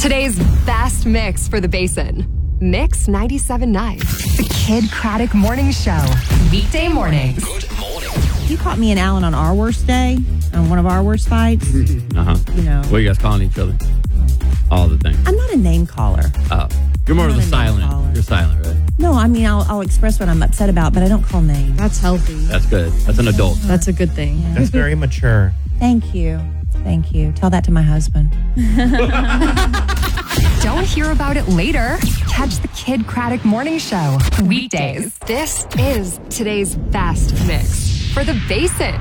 Today's best mix for the Basin. Mix 97.9. The Kid Craddock Morning Show. Weekday mornings. Good morning. You caught me and Alan on our worst day, on one of our worst fights. Uh-huh. You know. What are you guys calling each other? All the things. I'm not a name caller. Oh. You're more of the silent. You're silent, right? No, I mean, I'll express what I'm upset about, but I don't call names. That's healthy. That's good. That's an adult. That's a good thing. That's very mature. Thank you. Thank you. Tell that to my husband. Don't hear about it later. Catch the Kid Craddock Morning Show. Weekdays. This is today's best mix for the Basin.